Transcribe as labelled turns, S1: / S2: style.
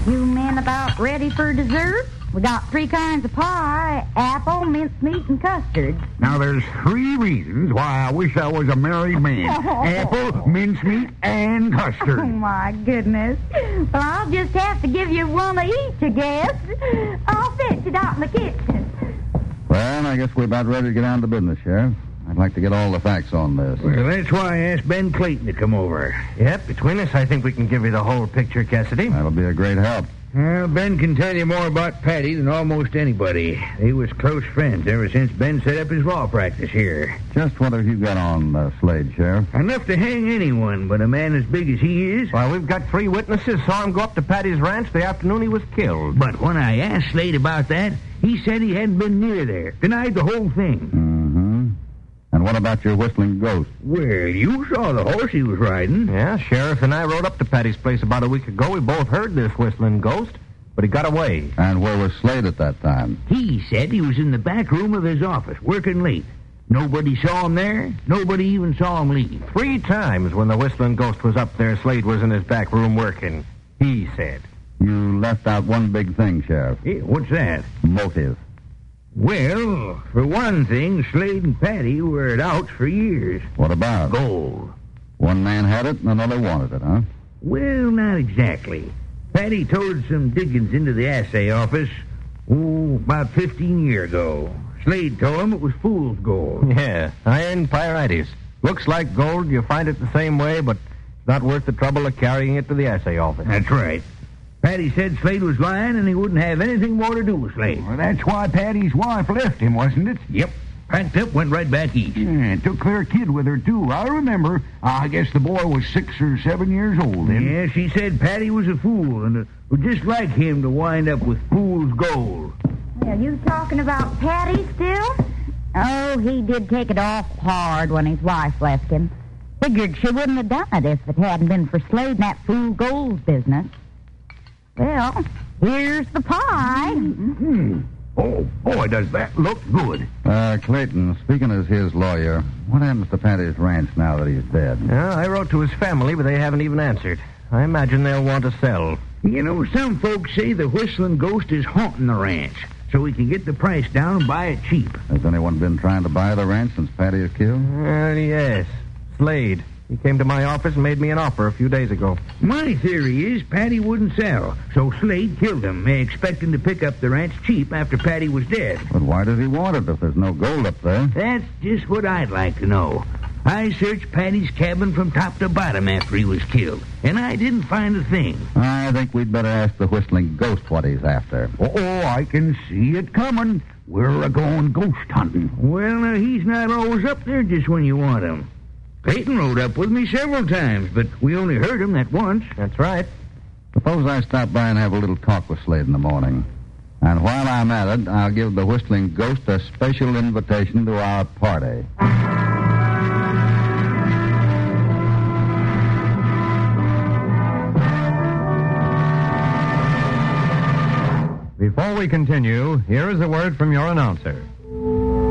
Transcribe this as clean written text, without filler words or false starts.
S1: You men about ready for dessert? We got 3 kinds of pie, apple, mincemeat, and custard.
S2: Now, there's 3 reasons why I wish I was a married man. Apple, mincemeat, and custard.
S1: Oh, my goodness. Well, I'll just have to give you one of each, I guess. I'll fetch it out in the kitchen.
S3: Well, I guess we're about ready to get down to business, Sheriff. I'd like to get all the facts on this.
S2: Well, that's why I asked Ben Clayton to come over.
S4: Yep, between us, I think we can give you the whole picture, Cassidy.
S3: That'll be a great help.
S2: Well, Ben can tell you more about Patty than almost anybody. They was close friends ever since Ben set up his law practice here.
S3: Just what have you got on Slade, Sheriff?
S2: Enough to hang anyone, but a man as big as he is.
S4: Well, we've got 3 witnesses saw him go up to Patty's ranch the afternoon he was killed.
S2: But when I asked Slade about that, he said he hadn't been near there. Denied the whole thing.
S3: Mm-hmm. And what about your whistling ghost?
S2: Well, you saw the horse he was riding.
S4: Yeah, Sheriff and I rode up to Patty's place about a week ago. We both heard this whistling ghost, but he got away.
S3: And where was Slade at that time?
S2: He said he was in the back room of his office, working late. Nobody saw him there. Nobody even saw him leave.
S4: 3 times when the whistling ghost was up there, Slade was in his back room working. He said.
S3: You left out one big thing, Sheriff.
S2: Yeah, what's that?
S3: Motive.
S2: Well, for one thing, Slade and Patty were at outs for years.
S3: What about?
S2: Gold.
S3: One man had it and another wanted it, huh?
S2: Well, not exactly. Patty towed some diggings into the assay office, about 15 years ago. Slade told him it was fool's gold.
S4: Yeah, iron pyrites. Looks like gold. You find it the same way, but it's not worth the trouble of carrying it to the assay office.
S2: That's right. Patty said Slade was lying and he wouldn't have anything more to do with Slade.
S5: Well, that's why Patty's wife left him, wasn't it?
S2: Yep. Packed up, went right back east.
S5: Yeah, took their kid with her, too. I remember. I guess the boy was 6 or 7 years old then.
S2: Yeah, she said Patty was a fool and it would just like him to wind up with fool's gold.
S1: Are you talking about Patty still? Oh, he did take it off hard when his wife left him. Figured she wouldn't have done it if it hadn't been for Slade and that fool gold business. Well, here's the pie.
S2: Mm-hmm. Oh, boy, does that look good.
S3: Clayton, speaking as his lawyer, what happens to Patty's ranch now that he's dead?
S4: Yeah, I wrote to his family, but they haven't even answered. I imagine they'll want to sell.
S2: You know, some folks say the whistling ghost is haunting the ranch, so we can get the price down and buy it cheap.
S3: Has anyone been trying to buy the ranch since Patty is killed?
S4: Yes. Slade. He came to my office and made me an offer a few days ago.
S2: My theory is Patty wouldn't sell, so Slade killed him, expecting to pick up the ranch cheap after Patty was dead.
S3: But why does he want it if there's no gold up there?
S2: That's just what I'd like to know. I searched Patty's cabin from top to bottom after he was killed, and I didn't find a thing.
S3: I think we'd better ask the whistling ghost what he's after.
S5: Oh, I can see it coming. We're a-going ghost hunting.
S2: Well, he's not always up there just when you want him. Clayton rode up with me several times, but we only heard him that once.
S4: That's right.
S3: Suppose I stop by and have a little talk with Slade in the morning. And while I'm at it, I'll give the whistling ghost a special invitation to our party.
S6: Before we continue, here is a word from your announcer.